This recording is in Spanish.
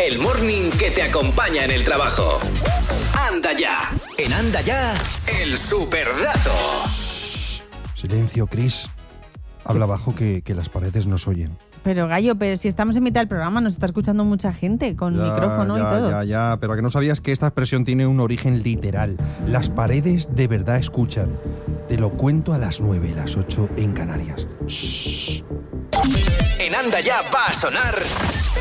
el morning que te acompaña en el trabajo. Anda ya. En Anda ya, el superdato. Silencio, Chris. Habla bajo que las paredes nos oyen. Pero Gallo, pero si estamos en mitad del programa, nos está escuchando mucha gente con micrófono y todo. Ya, pero que no sabías que esta expresión tiene un origen literal. Las paredes de verdad escuchan. Te lo cuento a las 9, las 8 en Canarias. Shh. En Anda ya va a sonar